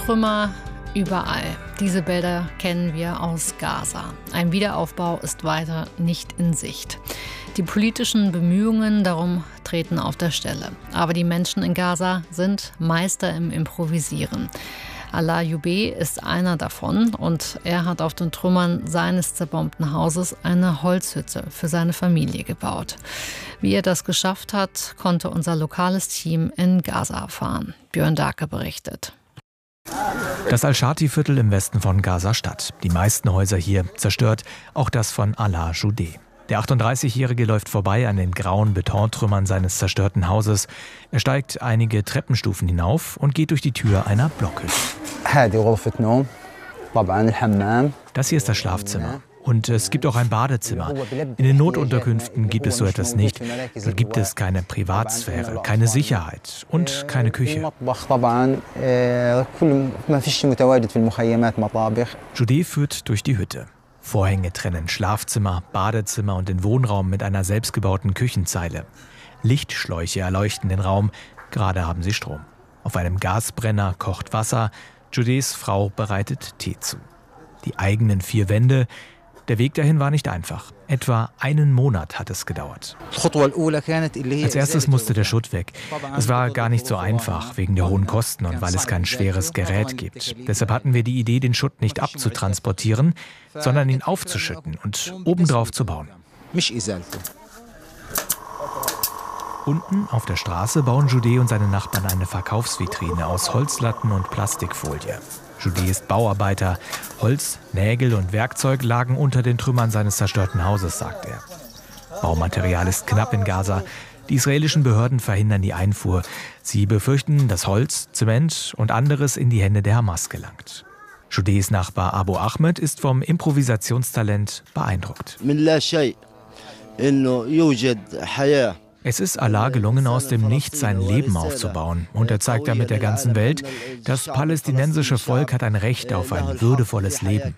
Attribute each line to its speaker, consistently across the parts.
Speaker 1: Trümmer überall. Diese Bilder kennen wir aus Gaza. Ein Wiederaufbau ist weiter nicht in Sicht. Die politischen Bemühungen darum treten auf der Stelle. Aber die Menschen in Gaza sind Meister im Improvisieren. Alaa Youbé ist einer davon und er hat auf den Trümmern seines zerbombten Hauses eine Holzhütte für seine Familie gebaut. Wie er das geschafft hat, konnte unser lokales Team in Gaza erfahren. Björn Darke berichtet.
Speaker 2: Das Al-Shati-Viertel im Westen von Gaza-Stadt. Die meisten Häuser hier zerstört, auch das von Alaa Youbé. Der 38-Jährige läuft vorbei an den grauen Betontrümmern seines zerstörten Hauses. Er steigt einige Treppenstufen hinauf und geht durch die Tür einer Blockhütte. Das hier ist das Schlafzimmer. Und es gibt auch ein Badezimmer. In den Notunterkünften gibt es so etwas nicht. Dort gibt es keine Privatsphäre, keine Sicherheit und keine Küche. Youbé führt durch die Hütte. Vorhänge trennen Schlafzimmer, Badezimmer und den Wohnraum mit einer selbstgebauten Küchenzeile. Lichtschläuche erleuchten den Raum, gerade haben sie Strom. Auf einem Gasbrenner kocht Wasser, Youbés Frau bereitet Tee zu. Die eigenen 4 Wände, der Weg dahin war nicht einfach. Etwa einen Monat hat es gedauert. Als erstes musste der Schutt weg. Es war gar nicht so einfach, wegen der hohen Kosten und weil es kein schweres Gerät gibt. Deshalb hatten wir die Idee, den Schutt nicht abzutransportieren, sondern ihn aufzuschütten und obendrauf zu bauen. Unten auf der Straße bauen Youbé und seine Nachbarn eine Verkaufsvitrine aus Holzlatten und Plastikfolie. Youbé ist Bauarbeiter. Holz, Nägel und Werkzeug lagen unter den Trümmern seines zerstörten Hauses, sagt er. Baumaterial ist knapp in Gaza. Die israelischen Behörden verhindern die Einfuhr. Sie befürchten, dass Holz, Zement und anderes in die Hände der Hamas gelangt. Youbés Nachbar Abu Ahmed ist vom Improvisationstalent beeindruckt. Es ist Alaa gelungen, aus dem Nichts sein Leben aufzubauen. Und er zeigt damit der ganzen Welt, das palästinensische Volk hat ein Recht auf ein würdevolles Leben.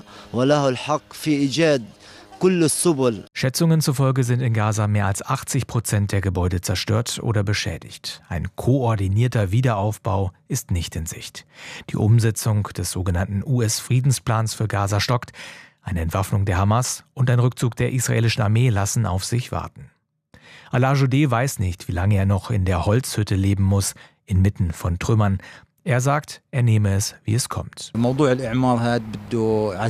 Speaker 2: Schätzungen zufolge sind in Gaza mehr als 80% der Gebäude zerstört oder beschädigt. Ein koordinierter Wiederaufbau ist nicht in Sicht. Die Umsetzung des sogenannten US-Friedensplans für Gaza stockt. Eine Entwaffnung der Hamas und ein Rückzug der israelischen Armee lassen auf sich warten. Alaa Youbé weiß nicht, wie lange er noch in der Holzhütte leben muss, inmitten von Trümmern. Er sagt, er nehme es, wie es kommt.